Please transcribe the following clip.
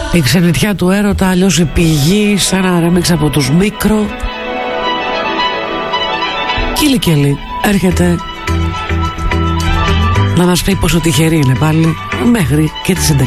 Η ξενιτιά του έρωτα, αλλιώς η πηγή, σαν ένα ρέμιξ από τους Μικρό. Κίλι Κέλλη έρχεται να μας πει πόσο τυχερή είναι πάλι μέχρι και τις 11.